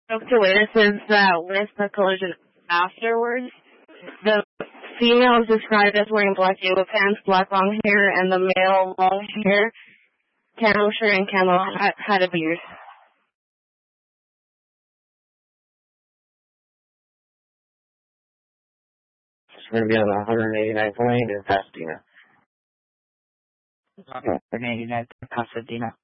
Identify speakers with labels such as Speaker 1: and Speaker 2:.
Speaker 1: Spoke to witnesses that witnessed the collision afterwards. The female is described as wearing black yoga pants, black long hair, and the male long hair, camo shirt, and camo hat, had a beard.
Speaker 2: It's going to be on the 189th lane in Pasadena.
Speaker 3: Okay, 189th in Pasadena.